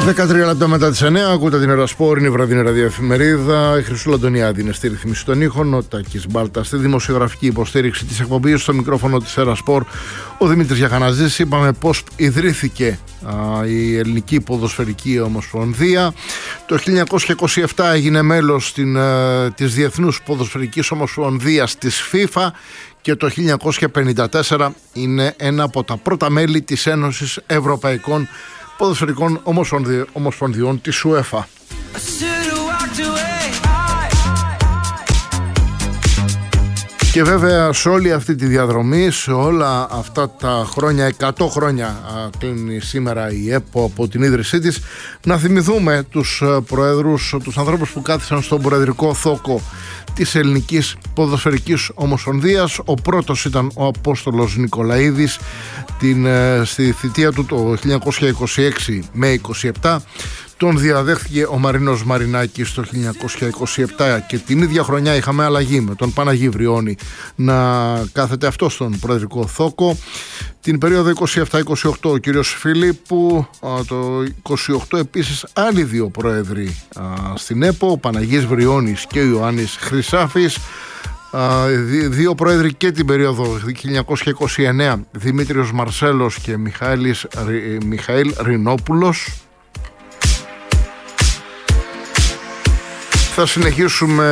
13 λεπτά μετά τις 9, ακούτε την Ερασπόρ, είναι η βραδινή ραδιοεφημερίδα. Η Χρυσούλα Αντωνιάδη είναι στη ρυθμίση των ήχων, ο Τάκης Μπάλτα στη δημοσιογραφική υποστήριξη της εκπομπής, στο μικρόφωνο της Ερασπόρ ο Δημήτρης Γιαχαναζής. Είπαμε πώς ιδρύθηκε η Ελληνική Ποδοσφαιρική Ομοσπονδία. Το 1927 έγινε μέλος της Διεθνούς Ποδοσφαιρικής Ομοσπονδίας της FIFA και το 1954 είναι ένα από τα πρώτα μέλη της Ένωσης Ευρωπαϊκών Ποδοσφαιρικών Ομοσπονδιών της UEFA. Και βέβαια σε όλη αυτή τη διαδρομή, σε όλα αυτά τα χρόνια, 100 χρόνια κλείνει σήμερα η ΕΠΟ από την ίδρυσή της, να θυμηθούμε τους προέδρους, τους ανθρώπους που κάθισαν στον προεδρικό θόκο της Ελληνικής Ποδοσφαιρικής Ομοσπονδίας. Ο πρώτος ήταν ο Απόστολος Νικολαίδης στη θητεία του το 1926 με 27. Τον διαδέχθηκε ο Μαρίνος Μαρινάκης το 1927 και την ίδια χρονιά είχαμε αλλαγή με τον Παναγί Βριώνη να κάθεται αυτό στον προεδρικό θόκο. Την περίοδο 27-28 ο κύριος Φίλιππου, το 28 επίσης άλλοι δύο πρόεδροι στην ΕΠΟ, ο Παναγής Βριώνης και ο Ιωάννης Χρυσάφης. Δύο πρόεδροι και την περίοδο 1929, Δημήτριος Μαρσέλος και Μιχαήλ Ρινόπουλος. Θα συνεχίσουμε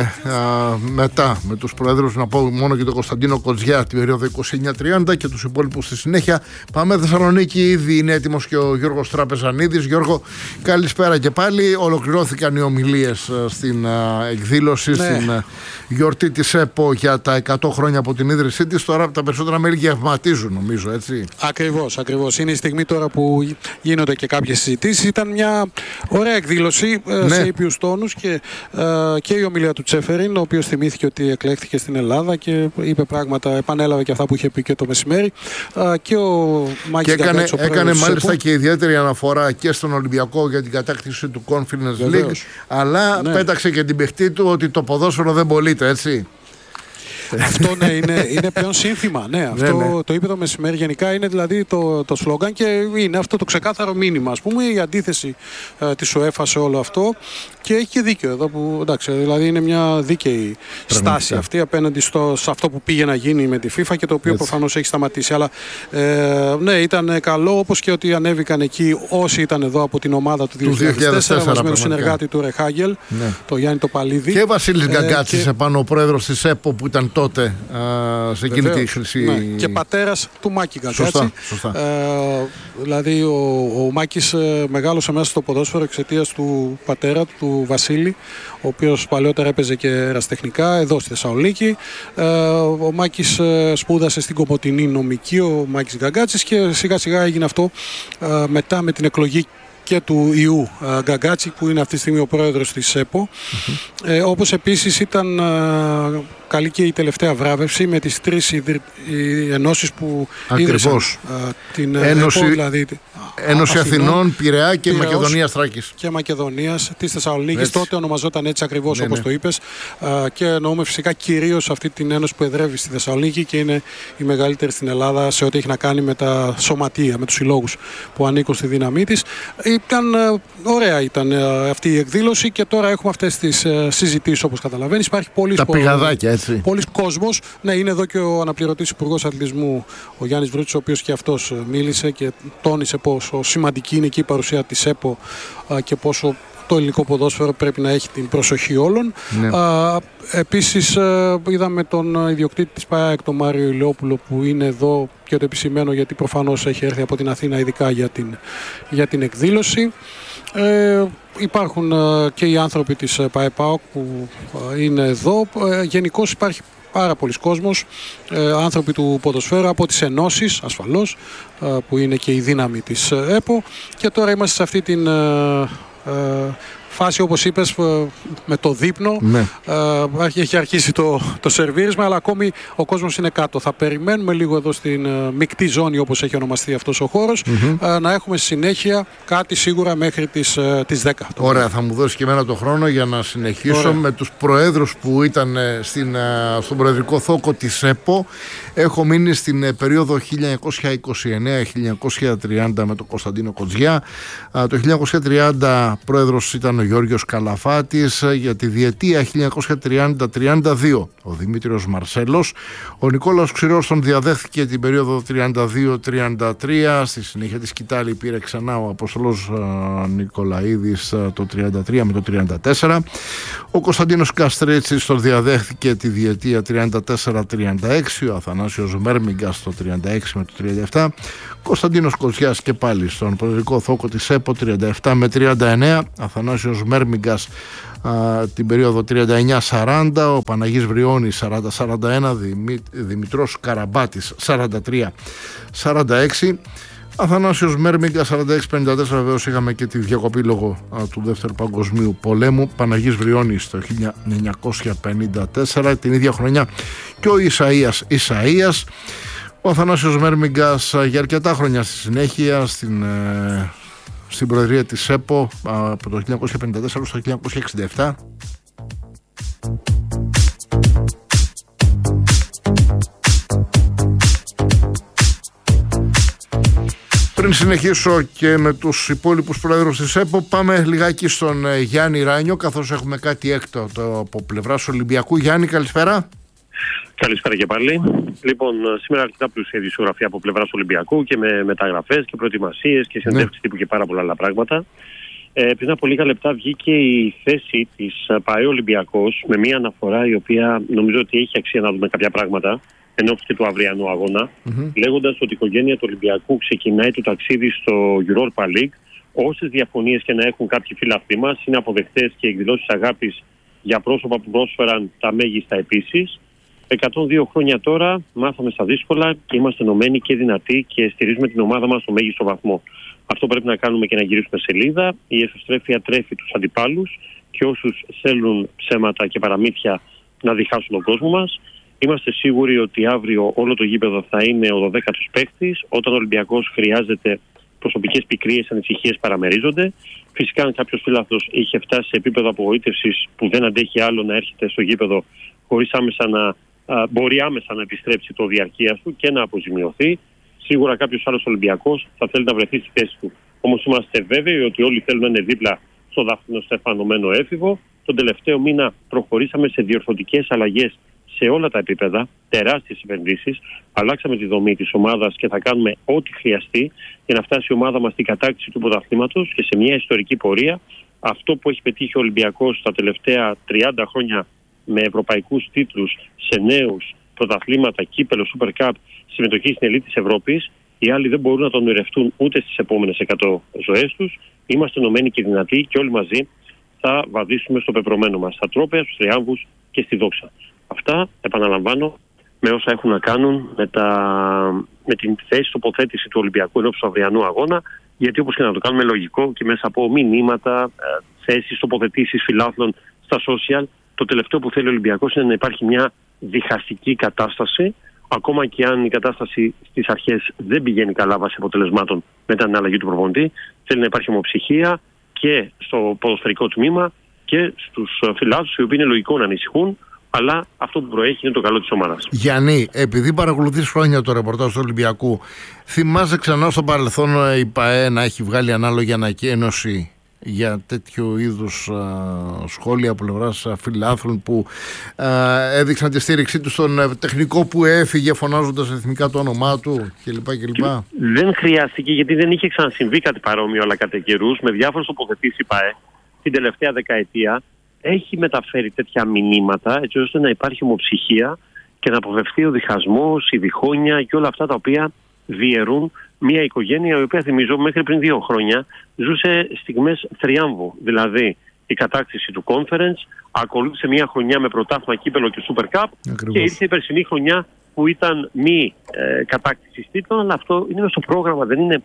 μετά με τους προέδρους, να πω μόνο και τον Κωνσταντίνο Κοτζιά την περίοδο 29-30 και τους υπόλοιπους στη συνέχεια. Πάμε Θεσσαλονίκη, ήδη είναι έτοιμος και ο Γιώργος Τραπεζανίδης. Γιώργο, καλησπέρα και πάλι. Ολοκληρώθηκαν οι ομιλίες στην εκδήλωση, στην γιορτή της ΕΠΟ για τα 100 χρόνια από την ίδρυσή της. Τώρα τα περισσότερα μέλη γευματίζουν, νομίζω, έτσι. Ακριβώς. Είναι η στιγμή τώρα που γίνονται και κάποιες συζητήσεις. Ήταν μια ωραία εκδήλωση σε ήπιους τόνους και η ομιλία του Τσέφεριν, ο οποίος θυμήθηκε ότι εκλέχθηκε στην Ελλάδα και είπε πράγματα, επανέλαβε και αυτά που είχε πει και το μεσημέρι. Και ο Μάκης Γκαγκάτσης, ο πρόεδρος έκανε μάλιστα και ιδιαίτερη αναφορά και στον Ολυμπιακό για την κατάκτηση του Conference League, αλλά πέταξε και την παιχτή του ότι το ποδόσφαιρο δεν πωλείται, έτσι. Αυτό είναι πλέον σύνθημα. Αυτό το είπε το μεσημέρι. Γενικά είναι δηλαδή το σλόγγαν και είναι αυτό το ξεκάθαρο μήνυμα. Ας πούμε, η αντίθεση της UEFA σε όλο αυτό. Και έχει και δίκιο εδώ που, εντάξει, δηλαδή είναι μια δίκαιη στάση αυτή απέναντι σε αυτό που πήγε να γίνει με τη FIFA και το οποίο προφανώς έχει σταματήσει. Αλλά ήταν καλό, όπως και ότι ανέβηκαν εκεί όσοι ήταν εδώ από την ομάδα του 2004 μαζί με τον συνεργάτη του Ρεχάγγελ, το Γιάννη το Παλίδη. Και Βασίλης Γκαγκάτσης επάνω, ο πρόεδρος της ΕΠΟ που ήταν τότε σε εκείνη τη χρυσή. Και πατέρας του Μάκη Γκαγκάτση. Σωστά. Δηλαδή ο Μάκης μεγάλωσε μέσα στο ποδόσφαιρο εξαιτίας του πατέρα του, Βασίλη, ο οποίος παλαιότερα έπαιζε και ερασιτεχνικά εδώ στη Θεσσαλονίκη. Ο Μάκης σπούδασε στην Κομοτηνή νομική, ο Μάκης Γκαγκάτσης, και σιγά σιγά έγινε αυτό μετά με την εκλογή και του Ιού Γκαγκάτση, που είναι αυτή τη στιγμή ο πρόεδρος της ΕΠΟ. Όπως επίσης ήταν καλή και η τελευταία βράβευση με τις τρεις ενώσεις που ίδρυσαν την Ένωση, ΕΠΟ, δηλαδή Ένωση Αθηνών, Πειραιά και Μακεδονίας Θράκης. Και Μακεδονίας της Θεσσαλονίκης. Τότε ονομαζόταν έτσι ακριβώς όπως το είπες. Και εννοούμε φυσικά κυρίως αυτή την ένωση που εδρεύει στη Θεσσαλονίκη και είναι η μεγαλύτερη στην Ελλάδα σε ό,τι έχει να κάνει με τα σωματεία, με τους συλλόγους που ανήκουν στη δύναμή της. Ωραία ήταν αυτή η εκδήλωση και τώρα έχουμε αυτές τις συζητήσεις, όπως καταλαβαίνεις. Υπάρχει πολλής κόσμος. Είναι εδώ και ο αναπληρωτής Υπουργός Αθλητισμού, ο Γιάννης Βρούτσης, ο οποίος και αυτός μίλησε και τόνισε πόσο σημαντική είναι και η παρουσία της ΕΠΟ και πόσο το ελληνικό ποδόσφαιρο πρέπει να έχει την προσοχή όλων. Επίσης είδαμε τον ιδιοκτήτη της ΠΑΕΚ, τον Μάριο Ηλιόπουλο, που είναι εδώ και το επισημαίνω γιατί προφανώς έχει έρθει από την Αθήνα ειδικά για την εκδήλωση. Υπάρχουν και οι άνθρωποι της ΠΑΕΠΑΟΚ που είναι εδώ. Γενικώς υπάρχει πάρα πολλοί κόσμος, άνθρωποι του ποδοσφαίρου από τις ενώσεις ασφαλώς, που είναι και η δύναμη της ΕΠΟ, και τώρα είμαστε σε αυτή την φάση, όπως είπες, με το δείπνο. Ναι. Έχει αρχίσει το σερβίρισμα, αλλά ακόμη ο κόσμος είναι κάτω. Θα περιμένουμε λίγο εδώ στην μεικτή ζώνη, όπως έχει ονομαστεί αυτός ο χώρος, να έχουμε συνέχεια κάτι σίγουρα μέχρι τις 10. Ωραία, θα μου δώσει και εμένα το χρόνο για να συνεχίσω με τους προέδρους που ήταν στον προεδρικό θόκο της ΕΠΟ. Έχω μείνει στην περίοδο 1929-1930 με τον Κωνσταντίνο Κοτζιά. Το 1930 πρόεδρος ήταν ο Γιώργος Καλαφάτης, για τη διετία 1930-32 ο Δημήτριος Μαρσέλος. Ο Νικόλαος Ξηρός τον διαδέχθηκε την περίοδο 32-33. Στη συνέχεια τη σκητάλη πήρε ξανά ο Αποστολός Νικολαίδης το 33 με το 34. Ο Κωνσταντίνος Καστρίτσης τον διαδέχθηκε τη διετία 34-36. Ο Αθανάσιος Μέρμιγκας το 36 με το 37. Κωνσταντίνος Κοτζιάς και πάλι στον προεδρικό θόκο της ΕΠΟ 37 με 39. Αθανάσιος Μέρμιγκας την περίοδο 39-40. Ο Παναγής Βριώνης 40-41. Δημητρός Καραμπάτης 43-46. Αθανάσιος Μέρμιγκα 46-54. Βεβαίως είχαμε και τη διακοπή λόγω του Δεύτερου Παγκοσμίου Πολέμου. Παναγής Βριώνης το 1954, την ίδια χρονιά και ο Ισαΐας. Ο Αθανάσιος Μέρμιγκας για αρκετά χρόνια στη συνέχεια στην προεδρία της ΕΠΟ από το 1954 στο 1967. Πριν συνεχίσω και με τους υπόλοιπους πρόεδρους της ΕΠΟ, πάμε λιγάκι στον Γιάννη Ράνιο, καθώς έχουμε κάτι έκτακτο από πλευράς Ολυμπιακού. Γιάννη, καλησπέρα. Καλησπέρα και πάλι. Λοιπόν, σήμερα αρκετά πλούσια ειδησιογραφία από πλευράς Ολυμπιακού και με μεταγραφές και προετοιμασίες και συνεντεύξεις τύπου και πάρα πολλά άλλα πράγματα. Πριν από λίγα λεπτά βγήκε η θέση της ΠΑΕ Ολυμπιακός με μια αναφορά η οποία νομίζω ότι έχει αξία να δούμε κάποια πράγματα εν ώψη και του αυριανού αγώνα, λέγοντας ότι η οικογένεια του Ολυμπιακού ξεκινάει το ταξίδι στο Europa League. Όσες διαφωνίες και να έχουν κάποιοι φίλοι μας, είναι αποδεκτές και εκδηλώσεις αγάπης για πρόσωπα που πρόσφεραν τα μέγιστα επίσης. 102 χρόνια τώρα μάθαμε στα δύσκολα και είμαστε ενωμένοι και δυνατοί και στηρίζουμε την ομάδα μας στο μέγιστο βαθμό. Αυτό πρέπει να κάνουμε και να γυρίσουμε σελίδα. Η εσωστρέφεια τρέφει τους αντιπάλους και όσους θέλουν ψέματα και παραμύθια να διχάσουν τον κόσμο μας. Είμαστε σίγουροι ότι αύριο όλο το γήπεδο θα είναι ο 12ος παίκτης. Όταν ο Ολυμπιακός χρειάζεται, προσωπικές πικρίες, ανησυχίες παραμερίζονται. Φυσικά, αν κάποιος φίλαθλος είχε φτάσει σε επίπεδο απογοήτευσης που δεν αντέχει άλλο να έρχεται στο γήπεδο χωρίς μπορεί άμεσα να επιστρέψει το διαρκείας του και να αποζημιωθεί. Σίγουρα κάποιος άλλος Ολυμπιακός θα θέλει να βρεθεί στη θέση του. Όμως είμαστε βέβαιοι ότι όλοι θέλουν να είναι δίπλα στο δαφνοστεφανωμένο έφηβο. Τον τελευταίο μήνα προχωρήσαμε σε διορθωτικές αλλαγές σε όλα τα επίπεδα, τεράστιες επενδύσεις. Αλλάξαμε τη δομή της ομάδας και θα κάνουμε ό,τι χρειαστεί για να φτάσει η ομάδα μας στην κατάκτηση του πρωταθλήματος και σε μια ιστορική πορεία. Αυτό που έχει πετύχει ο Ολυμπιακός τα τελευταία 30 χρόνια με ευρωπαϊκούς τίτλους σε νέους, πρωταθλήματα, κύπελο, Super Cup, συμμετοχή στην ελίτ της Ευρώπης, οι άλλοι δεν μπορούν να τον ονειρευτούν ούτε στις επόμενες 100 ζωές τους. Είμαστε ενωμένοι και δυνατοί και όλοι μαζί θα βαδίσουμε στο πεπρωμένο μας, στα τρόπαια, στους τριάμβους και στη δόξα. Αυτά, επαναλαμβάνω, με όσα έχουν να κάνουν με την θέση τοποθέτηση του Ολυμπιακού ενώπιση του αυριανού αγώνα, γιατί όπως και να το κάνουμε λογικό και μέσα από μηνύματα, θέσεις, τοποθετήσεις φιλάθλων στα social, το τελευταίο που θέλει ο Ολυμπιακός είναι να υπάρχει μια διχαστική κατάσταση, ακόμα και αν η κατάσταση στις αρχές δεν πηγαίνει καλά βάσει αποτελεσμάτων μετά την αλλαγή του προπονητή. Θέλει να υπάρχει ομοψυχία και στο ποδοσφαιρικό τμήμα και στους φιλάθλους, οι οποίοι είναι λογικό να ανησυχούν, αλλά αυτό που προέχει είναι το καλό της ομάδας. Γιάννη, επειδή παρακολουθείς χρόνια το ρεπορτάζ του Ολυμπιακού, θυμάσαι ξανά στο παρελθόν η ΠΑΕ να έχει βγάλει ανάλογη ανακοίνωση για τέτοιου είδους σχόλια από πλευράς φιλάθλων που έδειξαν τη στήριξή του στον τεχνικό που έφυγε φωνάζοντας εθνικά το όνομά του κλπ. Δεν χρειάστηκε, γιατί δεν είχε ξανασυμβεί κάτι παρόμοιο, αλλά κατά καιρούς με διάφορες τοποθετήσεις η ΠΑΕ την τελευταία δεκαετία έχει μεταφέρει τέτοια μηνύματα έτσι ώστε να υπάρχει ομοψυχία και να αποφευθεί ο διχασμός, η διχόνοια και όλα αυτά τα οποία διαιρούν μια οικογένεια η οποία, θυμίζω, μέχρι πριν 2 χρόνια ζούσε στιγμές θριάμβου. Δηλαδή η κατάκτηση του Conference, ακολούθησε μια χρονιά με πρωτάθλημα, κύπελο και Super Cup. Ακριβώς. Και ήρθε η περσινή χρονιά που ήταν μη κατάκτηση τίτλων, αλλά αυτό είναι στο πρόγραμμα, δεν είναι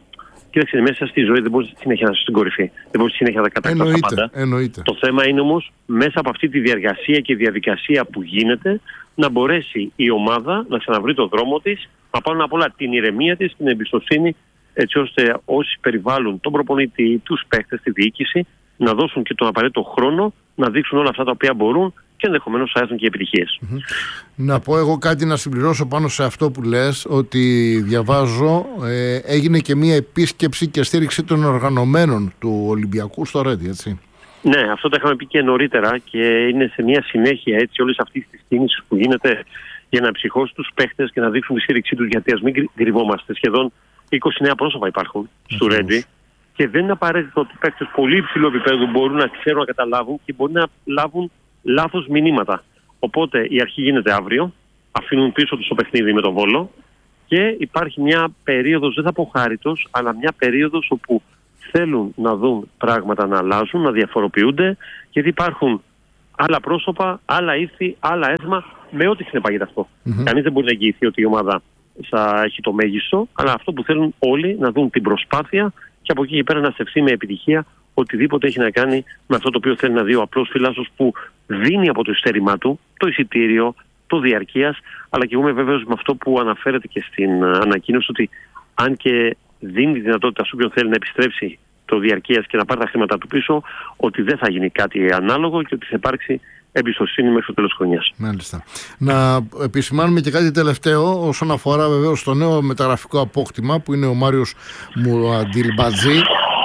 Κοίταξε, μέσα στη ζωή δεν μπορεί συνέχεια να είσαι στην κορυφή. Δεν μπορεί συνέχεια να κατακτάς τα πάντα. Εννοείται. Το θέμα είναι όμως μέσα από αυτή τη διαργασία και διαδικασία που γίνεται να μπορέσει η ομάδα να ξαναβρει το δρόμο της, να πάνω απ' όλα την ηρεμία της, την εμπιστοσύνη, έτσι ώστε όσοι περιβάλλουν τον προπονητή, τους παίχτες, τη διοίκηση, να δώσουν και τον απαραίτητο χρόνο να δείξουν όλα αυτά τα οποία μπορούν και ενδεχομένως θα έρθουν και επιτυχίες. Να πω εγώ κάτι να συμπληρώσω πάνω σε αυτό που λες, ότι διαβάζω έγινε και μία επίσκεψη και στήριξη των οργανωμένων του Ολυμπιακού στο Ρέντι, έτσι. Ναι, αυτό το είχαμε πει και νωρίτερα και είναι σε μια συνέχεια έτσι όλης αυτής της κίνησης που γίνεται για να ψυχώσουν τους παίχτες και να δείξουν τη στήριξή τους, γιατί ας μην κρυβόμαστε, σχεδόν 20 νέα πρόσωπα υπάρχουν στο Ρέντι και δεν είναι απαραίτητο ότι παίχτες πολύ υψηλού επίπεδου μπορούν να ξέρουν, να καταλάβουν και μπορεί να λάβουν λάθος μηνύματα. Οπότε η αρχή γίνεται αύριο, αφήνουν πίσω τους το παιχνίδι με τον Βόλο και υπάρχει μια περίοδος, δεν θα πω χάριτος, αλλά μια περίοδος όπου θέλουν να δουν πράγματα να αλλάζουν, να διαφοροποιούνται, γιατί υπάρχουν άλλα πρόσωπα, άλλα ήθη, άλλα έθιμα, με ό,τι συνεπάγεται αυτό. Κανείς δεν μπορεί να εγγυηθεί ότι η ομάδα θα έχει το μέγιστο, αλλά αυτό που θέλουν όλοι να δουν την προσπάθεια και από εκεί και πέρα να στεφθεί με επιτυχία οτιδήποτε έχει να κάνει με αυτό το οποίο θέλει να δει ο απλός φιλάθλος που δίνει από το ειστέρημά του το εισιτήριο, το διαρκείας, αλλά και εγώ είμαι βέβαιος με αυτό που αναφέρεται και στην ανακοίνωση, ότι αν και δίνει τη δυνατότητα σε όποιον θέλει να επιστρέψει το διαρκείας και να πάρει τα χρήματα του πίσω, ότι δεν θα γίνει κάτι ανάλογο και ότι θα υπάρξει εμπιστοσύνη μέχρι το τέλος της χρονιάς. Μάλιστα. Να επισημάνουμε και κάτι τελευταίο όσον αφορά βεβαίως το νέο μεταγραφικό απόκτημα που είναι ο Μάριος Μουαντιλμπατζή.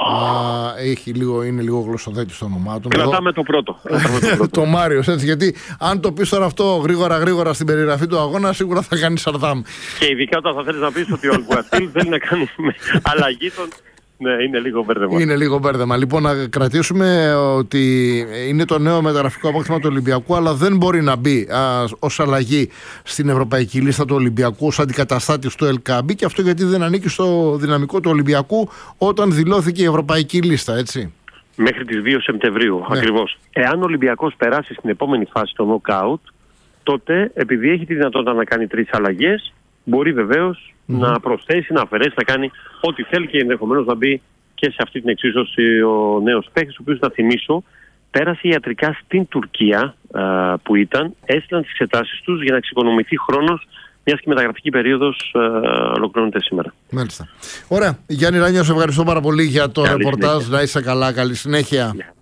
Είναι λίγο γλωσσοδέτη στο όνομά του. Κρατάμε το πρώτο. Το Μάριος, έτσι, γιατί αν το πεις τώρα αυτό γρήγορα στην περιγραφή του αγώνα, σίγουρα θα κάνει σαρδάμ. Και ειδικά όταν θα θέλεις να πεις ότι ο Αλγουατήλ θέλει να κάνει αλλαγή των. Ναι, είναι λίγο μπέρδεμα. Είναι λίγο μπέρδεμα. Λοιπόν, να κρατήσουμε ότι είναι το νέο μεταγραφικό απόκτημα του Ολυμπιακού, αλλά δεν μπορεί να μπει ως αλλαγή στην ευρωπαϊκή λίστα του Ολυμπιακού ως αντικαταστάτης του ΕΛΚΑΜΠΗ, και αυτό γιατί δεν ανήκει στο δυναμικό του Ολυμπιακού όταν δηλώθηκε η ευρωπαϊκή λίστα, έτσι. Μέχρι τις 2 Σεπτεμβρίου, ακριβώς. Εάν ο Ολυμπιακός περάσει στην επόμενη φάση το knockout, τότε επειδή έχει τη δυνατότητα να κάνει 3 αλλαγές, μπορεί βεβαίως να προσθέσει, να αφαιρέσει, να κάνει ό,τι θέλει και ενδεχομένως να μπει και σε αυτή την εξίσωση ο νέος παίκτης, ο οποίος, να θυμίσω, πέρασε ιατρικά στην Τουρκία που ήταν, έστειλαν τις εξετάσεις τους για να εξοικονομηθεί χρόνος, μιας και η μεταγραφική περίοδος ολοκληρώνεται σήμερα. Μάλιστα. Ωραία. Γιάννη Ράνια, σε ευχαριστώ πάρα πολύ για το ρεπορτάζ. Να είσαι καλά. Καλή συνέχεια.